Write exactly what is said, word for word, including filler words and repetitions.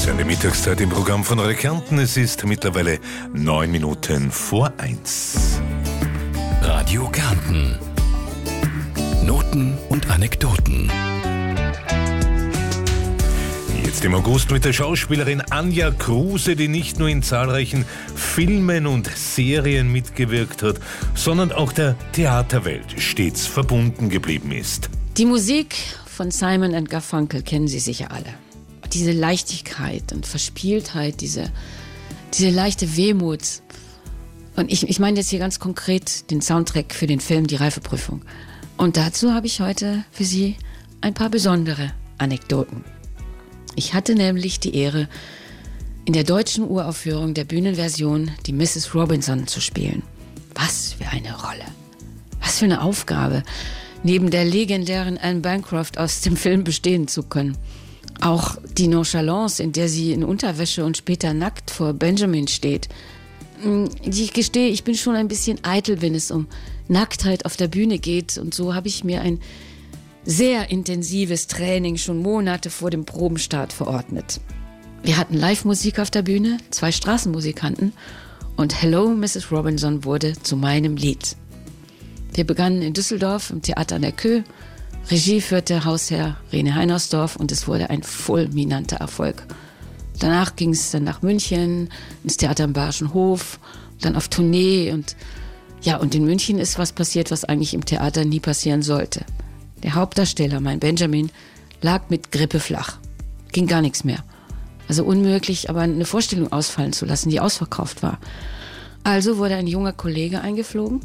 Eine Mittagszeit im Programm von Radio Kärnten. Es ist mittlerweile neun Minuten vor eins. Radio Kärnten. Noten und Anekdoten. Jetzt im August mit der Schauspielerin Anja Kruse, die nicht nur in zahlreichen Filmen und Serien mitgewirkt hat, sondern auch der Theaterwelt stets verbunden geblieben ist. Die Musik von Simon and Garfunkel kennen Sie sicher alle. Diese Leichtigkeit und Verspieltheit, diese, diese leichte Wehmut. Und ich, ich meine jetzt hier ganz konkret den Soundtrack für den Film Die Reifeprüfung. Und dazu habe ich heute für Sie ein paar besondere Anekdoten. Ich hatte nämlich die Ehre, in der deutschen Uraufführung der Bühnenversion die Misses Robinson zu spielen. Was für eine Rolle. Was für eine Aufgabe, neben der legendären Anne Bancroft aus dem Film bestehen zu können. Auch die Nonchalance, in der sie in Unterwäsche und später nackt vor Benjamin steht. Ich gestehe, ich bin schon ein bisschen eitel, wenn es um Nacktheit auf der Bühne geht. Und so habe ich mir ein sehr intensives Training schon Monate vor dem Probenstart verordnet. Wir hatten Live-Musik auf der Bühne, zwei Straßenmusikanten. Und Hello, Misses Robinson wurde zu meinem Lied. Wir begannen in Düsseldorf im Theater an der Köh. Regie führte Hausherr Rene Heinersdorf und es wurde ein fulminanter Erfolg. Danach ging es dann nach München, ins Theater am Bayerischen Hof, dann auf Tournee und ja, und in München ist was passiert, was eigentlich im Theater nie passieren sollte. Der Hauptdarsteller, mein Benjamin, lag mit Grippe flach. Ging gar nichts mehr. Also unmöglich, aber eine Vorstellung ausfallen zu lassen, die ausverkauft war. Also wurde ein junger Kollege eingeflogen,